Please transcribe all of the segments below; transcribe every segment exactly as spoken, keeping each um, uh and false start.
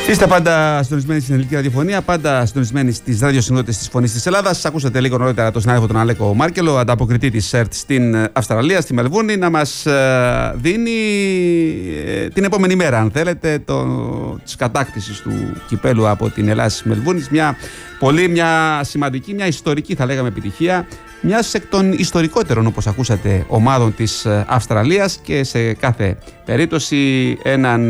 Είστε πάντα συντονισμένοι στην ελληνική ραδιοφωνία, πάντα συντονισμένοι στις ραδιοσυχνότητες της Φωνής της Ελλάδας. Ακούσατε λίγο νωρίτερα τον συνάδελφο τον Αλέκο Μάρκελο, ανταποκριτή της ΣΕΡΤ στην Αυστραλία, στη Μελβούρνη, να μας δίνει την επόμενη μέρα, αν θέλετε, το, της κατάκτησης του κυπέλου από την Ελλάδα της Μελβούρνης. Μια πολύ μια σημαντική, μια ιστορική θα λέγαμε επιτυχία, μιας εκ των ιστορικότερων, όπως ακούσατε, ομάδων της Αυστραλίας, και σε κάθε περίπτωση έναν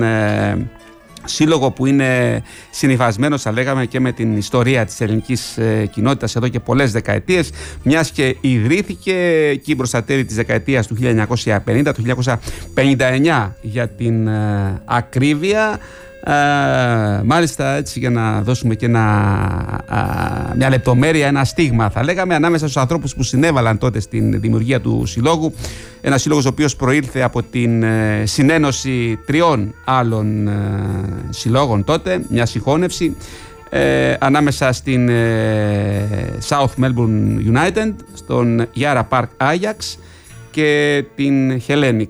σύλλογο που είναι συνυφασμένος, θα λέγαμε, και με την ιστορία της ελληνικής ε, κοινότητας εδώ και πολλές δεκαετίες, μιας και ιδρύθηκε εκεί μπροστά τέλη της δεκαετίας του χίλια εννιακόσια πενήντα, του χίλια εννιακόσια πενήντα εννιά για την ε, ακρίβεια. Ε, μάλιστα, έτσι, για να δώσουμε και ένα, α, μια λεπτομέρεια, ένα στίγμα, θα λέγαμε, ανάμεσα στους ανθρώπους που συνέβαλαν τότε στην δημιουργία του συλλόγου. Ένα σύλλογος ο οποίος προήλθε από την ε, συνένωση τριών άλλων ε, συλλόγων τότε, μια συγχώνευση ε, ανάμεσα στην ε, South Melbourne United, στον Yarra Park Ajax και την Hellenic.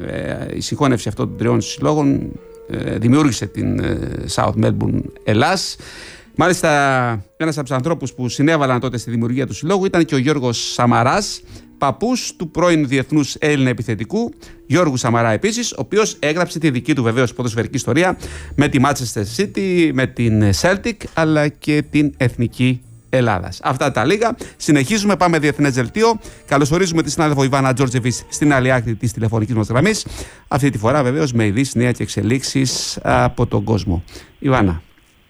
Ε, η συγχώνευση αυτών των τριών συλλόγων δημιούργησε την South Melbourne Ελλάς. Μάλιστα, ένας από τους ανθρώπους που συνέβαλαν τότε στη δημιουργία του συλλόγου ήταν και ο Γιώργος Σαμαράς, παππούς του πρώην διεθνούς Έλληνα επιθετικού Γιώργου Σαμαρά επίσης, ο οποίος έγραψε τη δική του βεβαίως ποδοσφαιρική ιστορία με τη Manchester City, με την Celtic, αλλά και την Εθνική Ελλάδας. Αυτά τα λίγα. Συνεχίζουμε, πάμε διεθνές δελτίο. Καλωσορίζουμε τη συνάδελφο Ιβάνα Τζόρτζεβιτς στην άλλη άκρη της τηλεφωνικής μας γραμμής. Αυτή τη φορά βεβαίως με ειδήσεις, νέα και εξελίξεις από τον κόσμο. Ιβάνα.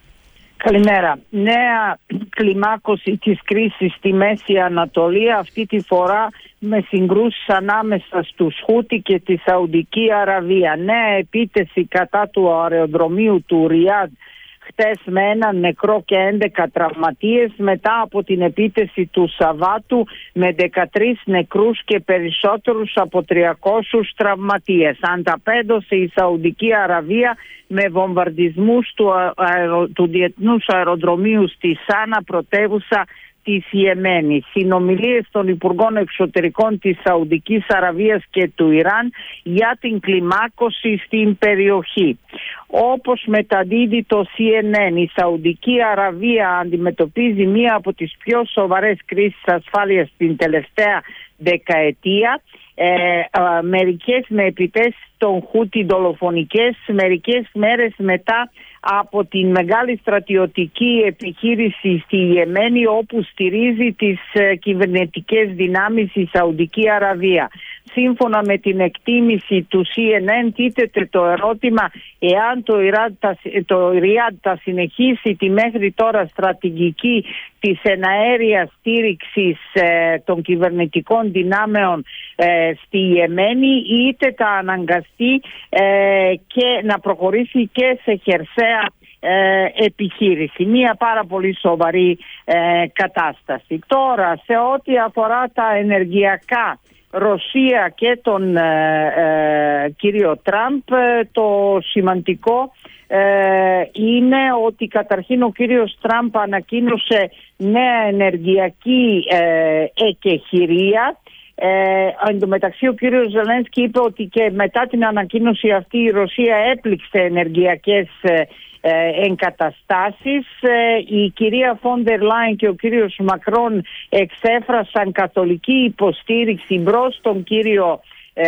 Καλημέρα. Νέα κλιμάκωση της κρίσης στη Μέση Ανατολή, αυτή τη φορά με συγκρούσεις ανάμεσα στους Χούτι και τη Σαουδική Αραβία. Νέα επίτευξη κατά του αεροδρομίου του Ριάντ χτες με έναν νεκρό και έντεκα τραυματίες, μετά από την επίθεση του Σαββάτου με δεκατρείς νεκρούς και περισσότερους από τριακόσιους τραυματίες. Ανταπέδωσε η Σαουδική Αραβία με βομβαρδισμούς του, αερο, του διεθνούς αεροδρομίου στη Σάνα, πρωτεύουσα της Ιεμένης. Συνομιλίες των Υπουργών Εξωτερικών της Σαουδικής Αραβίας και του Ιράν για την κλιμάκωση στην περιοχή. Όπως μεταδίδει το σι εν εν, η Σαουδική Αραβία αντιμετωπίζει μία από τις πιο σοβαρές κρίσεις ασφάλειας την τελευταία δεκαετία. Ε, ε, μερικές με επιθέσεις των Χούτι δολοφονικές, μερικές μέρες μετά από την μεγάλη στρατιωτική επιχείρηση στη Ιεμένη, όπου στηρίζει τις ε, κυβερνητικές δυνάμεις η Σαουδική Αραβία. Σύμφωνα με την εκτίμηση του σι εν εν, τίθεται το ερώτημα εάν το Ιράν θα, το Ριάντ θα συνεχίσει τη μέχρι τώρα στρατηγική της εναέριας στήριξης ε, των κυβερνητικών δυνάμεων ε, στη Ιεμένη, είτε θα αναγκαστεί ε, και να προχωρήσει και σε χερσαία ε, επιχείρηση. Μία πάρα πολύ σοβαρή ε, κατάσταση. Τώρα, σε ό,τι αφορά τα ενεργειακά, Ρωσία και τον ε, ε, κύριο Τραμπ, ε, το σημαντικό ε, είναι ότι καταρχήν ο κύριος Τραμπ ανακοίνωσε νέα ενεργειακή ε, εκεχηρία. Ε, εν τω μεταξύ ο κύριος Ζελένσκι είπε ότι και μετά την ανακοίνωση αυτή η Ρωσία έπληξε ενεργειακές ε, Ε, εγκαταστάσεις. Ε, η κυρία Φόντερ Λάιν και ο κύριος Μακρόν εξέφρασαν καθολική υποστήριξη μπρος τον κύριο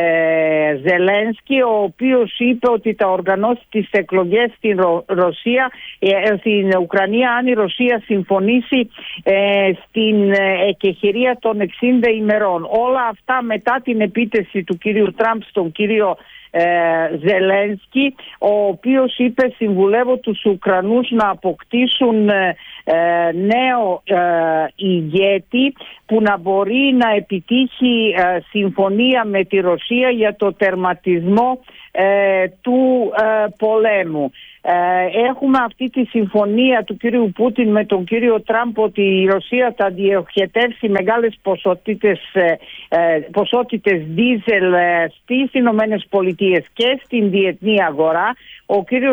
ε, Ζελένσκι, ο οποίος είπε ότι θα οργανώσει τις εκλογές στην Ρο- Ρωσία, ε, στην Ουκρανία, αν η Ρωσία συμφωνήσει ε, στην εκεχηρία των εξήντα ημερών. Όλα αυτά μετά την επίθεση του κύριου Τραμπ στον κύριο Ε, Ζελένσκι, ο οποίος είπε: συμβουλεύω τους Ουκρανούς να αποκτήσουν ε, ε, νέο ε, ηγέτη που να μπορεί να επιτύχει ε, συμφωνία με τη Ρωσία για το τερματισμό ε, του ε, πολέμου. Ε, έχουμε αυτή τη συμφωνία του κύριου Πούτιν με τον κύριο Τραμπ ότι η Ρωσία θα διοχετεύσει μεγάλες ποσότητες, ε, ε, ποσότητες δίζελ ε, στις Ηνωμένες Πολιτείες και στην διεθνή αγορά. Ο κύριος